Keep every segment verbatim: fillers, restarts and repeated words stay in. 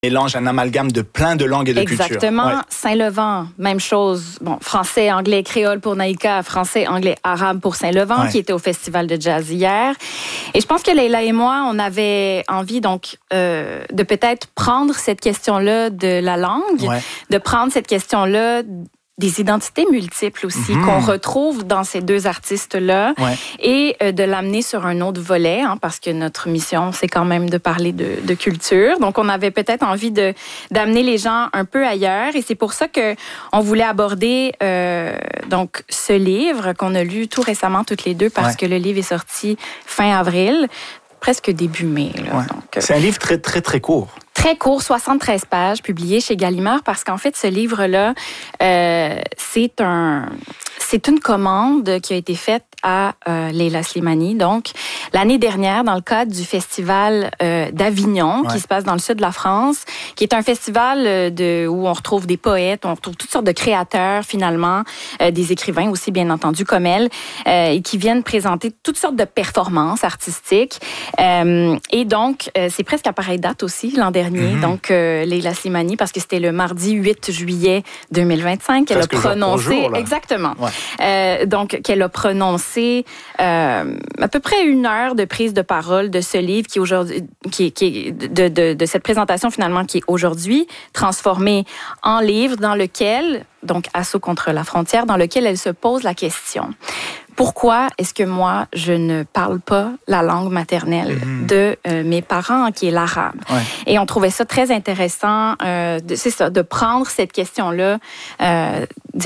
mélange, un amalgame de plein de langues et de Exactement. cultures. Exactement. Ouais. Saint-Levant, même chose. Bon, français, anglais, créole pour Naïka, français, anglais, arabe pour Saint-Levant, Ouais. qui était au Festival de jazz hier. Et je pense que Leila et moi, on avait envie donc euh, de peut-être prendre cette question-là de la langue, Ouais. de prendre cette question-là des identités multiples aussi Mm-hmm. qu'on retrouve dans ces deux artistes-là Ouais. et euh, de l'amener sur un autre volet, hein, parce que notre mission, c'est quand même de parler de, de culture. Donc, on avait peut-être envie de d'amener les gens un peu ailleurs et c'est pour ça que on voulait aborder euh, donc ce livre qu'on a lu tout récemment toutes les deux parce Ouais. que le livre est sorti fin avril, presque début mai. Là, Ouais. donc, euh, C'est un livre très, très, très court. Très court, soixante-treize pages, publié chez Gallimard, parce qu'en fait, ce livre-là, euh, c'est un, c'est une commande qui a été faite à euh, Leila Slimani. Donc, l'année dernière, dans le cadre du festival euh, d'Avignon, Ouais. qui se passe dans le sud de la France, qui est un festival euh, de, où on retrouve des poètes, on retrouve toutes sortes de créateurs, finalement, euh, des écrivains aussi, bien entendu, comme elle, euh, et qui viennent présenter toutes sortes de performances artistiques. Euh, et donc, euh, c'est presque à pareille date aussi, l'an dernier. Mm-hmm. Donc, euh, Leila Slimani, parce que c'était le mardi huit juillet deux mille vingt-cinq qu'elle Presque a prononcé... jour pour jour, là. Exactement. Ouais. Euh, donc, qu'elle a prononcé euh, à peu près une heure de prise de parole de ce livre qui aujourd'hui, qui, qui est de, de, de cette présentation finalement qui est aujourd'hui transformée en livre dans lequel, donc Assaut contre la frontière, dans lequel elle se pose la question. Pourquoi est-ce que moi, je ne parle pas la langue maternelle mmh. de euh, mes parents, qui est l'arabe? Ouais. Et on trouvait ça très intéressant, euh, de, c'est ça, de prendre cette question-là euh,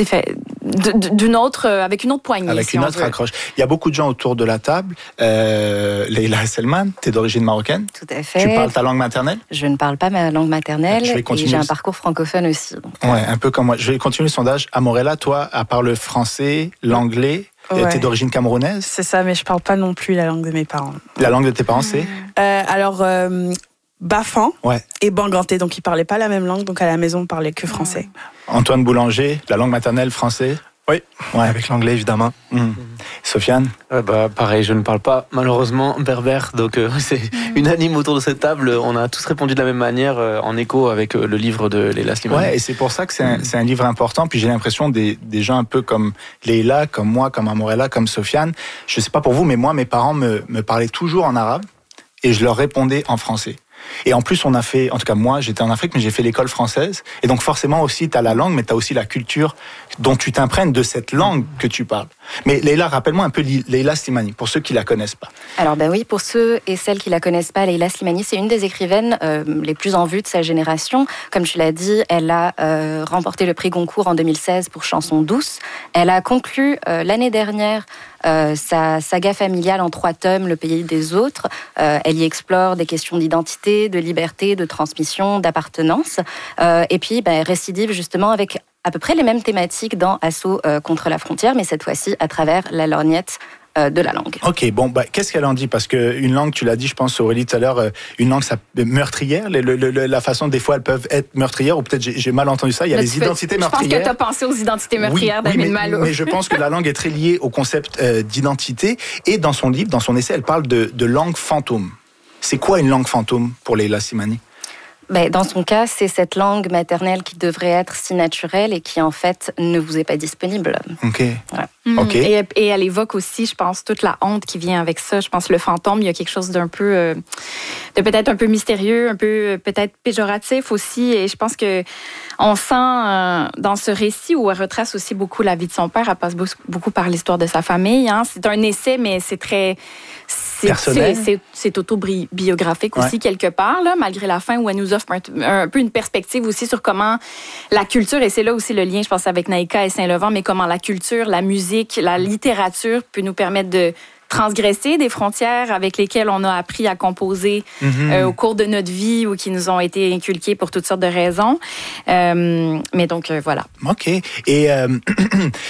d'une autre, avec une autre poignée. Avec si une on autre veut. accroche. Il y a beaucoup de gens autour de la table. Euh, Leila Selman, tu es d'origine marocaine. Tout à fait. Tu parles ta langue maternelle? Je ne parle pas ma langue maternelle. Je vais continuer. Et j'ai un parcours francophone aussi. Donc. Ouais, un peu comme moi. Je vais continuer le sondage. Amorella, toi, à part le français, l'anglais, ouais. tu es d'origine camerounaise? C'est ça, mais je parle pas non plus la langue de mes parents. La langue de tes parents, c'est euh, Alors, euh, Bafan ouais. et Banganté, donc ils parlaient pas la même langue, donc à la maison on parlait que français. Antoine Boulanger, la langue maternelle, français? Oui, ouais. Avec l'anglais évidemment. Mmh. Mmh. Sofiane? euh, bah, Pareil, je ne parle pas malheureusement berbère, donc euh, c'est mmh. unanime autour de cette table. On a tous répondu de la même manière, euh, en écho avec euh, le livre de Leila Slimani. Ouais, et c'est pour ça que c'est un, c'est un livre important. Puis j'ai l'impression des, des gens un peu comme Leila, comme moi, comme Amorella, comme Sofiane. Je sais pas pour vous, mais moi, mes parents me, me parlaient toujours en arabe et je leur répondais en français. Et en plus, on a fait, en tout cas moi, j'étais en Afrique, mais j'ai fait l'école française. Et donc forcément aussi, tu as la langue, mais tu as aussi la culture dont tu t'imprègnes de cette langue que tu parles. Mais Leila, rappelle-moi un peu Leila Slimani, pour ceux qui la connaissent pas. Alors ben oui, pour ceux et celles qui la connaissent pas, Leila Slimani, c'est une des écrivaines euh, les plus en vue de sa génération. Comme tu l'as dit, elle a euh, remporté le prix Goncourt en deux mille seize pour Chanson douce. Elle a conclu euh, l'année dernière Euh, sa saga familiale en trois tomes, Le pays des autres. Euh, elle y explore des questions d'identité, de liberté, de transmission, d'appartenance. Euh, et puis, ben, récidive justement avec à peu près les mêmes thématiques dans Assaut euh, contre la frontière, mais cette fois-ci à travers la lorgnette de la langue. Ok, bon, bah, qu'est-ce qu'elle en dit? Parce qu'une langue, tu l'as dit, je pense, Aurélie, tout à l'heure, une langue ça, meurtrière, le, le, le, la façon, des fois, elles peuvent être meurtrières, ou peut-être j'ai, j'ai mal entendu ça, il y a Là, les identités fais, meurtrières. Je pense que tu as pensé aux identités meurtrières oui, d'Amin oui, Malo. Mais je pense que la langue est très liée au concept euh, d'identité, et dans son livre, dans son essai, elle parle de, de langue fantôme. C'est quoi une langue fantôme pour Leila Slimani? Ben, dans son cas, c'est cette langue maternelle qui devrait être si naturelle et qui, en fait, ne vous est pas disponible. OK. Ouais. Mmh. OK. Et, et elle évoque aussi, je pense, toute la honte qui vient avec ça. Je pense que le fantôme, il y a quelque chose d'un peu, euh, de peut-être un peu mystérieux, un peu peut-être péjoratif aussi. Et je pense que on sent euh, dans ce récit où elle retrace aussi beaucoup la vie de son père, elle passe beaucoup par l'histoire de sa famille. Hein. C'est un essai, mais c'est très... C'est, personnel. C'est, c'est, c'est autobiographique aussi, ouais. quelque part, là, malgré la fin où elle nous offre un, un peu une perspective aussi sur comment la culture, et c'est là aussi le lien, je pense, avec Naïka et Saint-Levant, mais comment la culture, la musique, la littérature peut nous permettre de transgresser des frontières avec lesquelles on a appris à composer mm-hmm. euh, au cours de notre vie ou qui nous ont été inculquées pour toutes sortes de raisons. Euh, mais donc, euh, voilà. OK. Et... Euh...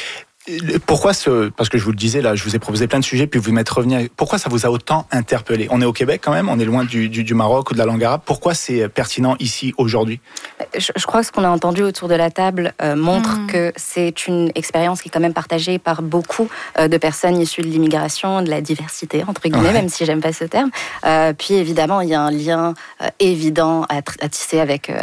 Pourquoi ce, parce que je vous le disais là, je vous ai proposé plein de sujets, puis vous m'êtes revenu. Pourquoi ça vous a autant interpellé? On est au Québec quand même, on est loin du, du, du Maroc ou de la langue arabe. Pourquoi c'est pertinent ici aujourd'hui? Je, je crois que ce qu'on a entendu autour de la table euh, montre mmh. que c'est une expérience qui est quand même partagée par beaucoup euh, de personnes issues de l'immigration, de la diversité entre guillemets, ouais. même si j'aime pas ce terme. Euh, puis évidemment, il y a un lien euh, évident à, à tisser avec euh,